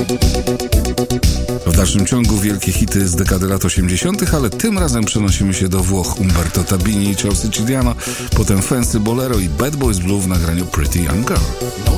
W dalszym ciągu wielkie hity z dekady lat 80., ale tym razem przenosimy się do Włoch. Umberto Tabini i Chelsea Chidiano, potem Fancy Bolero i Bad Boys Blue w nagraniu Pretty Young Girl.